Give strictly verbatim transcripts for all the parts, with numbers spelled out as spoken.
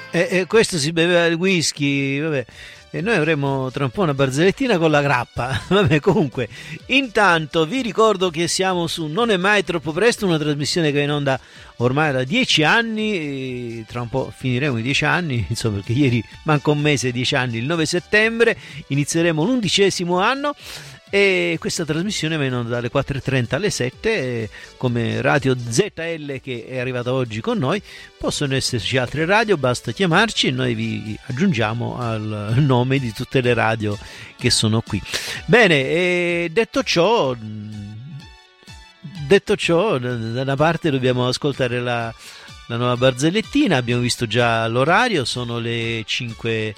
E, e questo si beveva il whisky, vabbè. E noi avremo tra un po' una barzellettina con la grappa. Vabbè, comunque, intanto vi ricordo che siamo su Non è mai troppo presto, una trasmissione che va in onda ormai da dieci anni, tra un po' finiremo i dieci anni, insomma, perché ieri manca un mese, dieci anni, il nove settembre, inizieremo l'undicesimo anno. E questa trasmissione va in onda dalle quattro e trenta alle sette, come Radio Z L che è arrivata oggi con noi. Possono esserci altre radio, basta chiamarci e noi vi aggiungiamo al nome di tutte le radio che sono qui. Bene, e detto ciò, detto ciò, da una parte dobbiamo ascoltare la, la nuova barzellettina. Abbiamo visto già l'orario, sono le cinque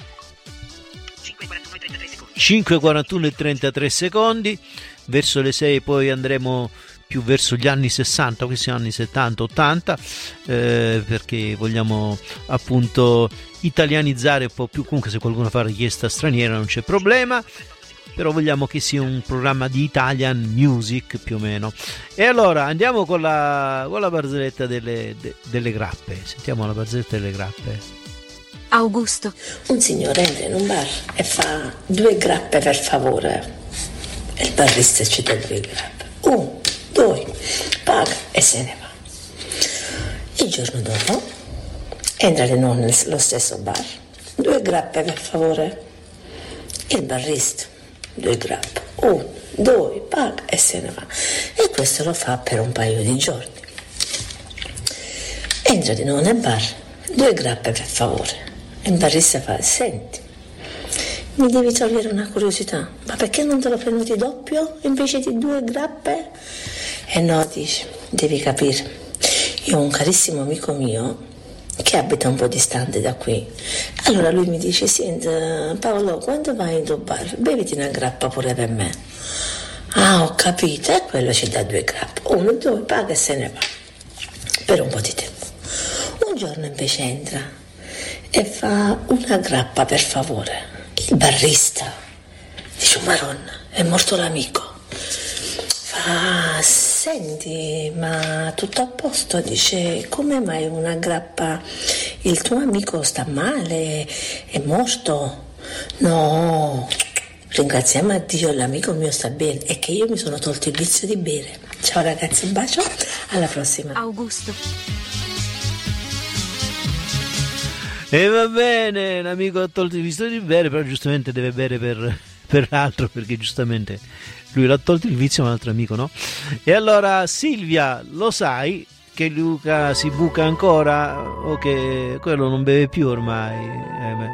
cinque e quarantuno e trentatré secondi. Verso le sei poi andremo più verso gli anni sessanta, questi sono anni settanta ottanta, eh, perché vogliamo appunto italianizzare un po' più. Comunque se qualcuno fa richiesta straniera non c'è problema, però vogliamo che sia un programma di Italian music più o meno. E allora andiamo con la, con la barzelletta delle, de, delle grappe. Sentiamo la barzelletta delle grappe. Augusto. Un signore entra in un bar e fa: due grappe per favore. E il barista ci dà due grappe. Un, due, paga e se ne va. Il giorno dopo entra di nuovo nello stesso bar. Due grappe per favore. Il barista, due grappe. Un, due, paga e se ne va. E questo lo fa per un paio di giorni. Entra di nuovo nel bar. Due grappe per favore. E il barista fa: senti, mi devi togliere una curiosità, ma perché non te lo prenoti doppio invece di due grappe? E no, dice, devi capire, io ho un carissimo amico mio che abita un po' distante da qui. Allora lui mi dice: senta Paolo, quando vai in tuo bar beviti una grappa pure per me. Ah, ho capito. E quello ci dà due grappe, uno, due, paga e se ne va per un po' di tempo. Un giorno invece entra e fa: una grappa per favore. Il barista dice: Maronna, è morto l'amico. Fa: senti, ma tutto a posto? Dice: come mai una grappa? Il tuo amico sta male? È morto? No, ringraziamo a Dio, l'amico mio sta bene, è che io mi sono tolto il vizio di bere. Ciao ragazzi, un bacio, alla prossima. Augusto. E va bene, l'amico ha tolto il vizio di bere, però giustamente deve bere per, per altro, perché giustamente lui l'ha tolto il vizio, ma l'altro amico no. E allora Silvia, lo sai che Luca si buca ancora o che quello non beve più ormai? Eh beh.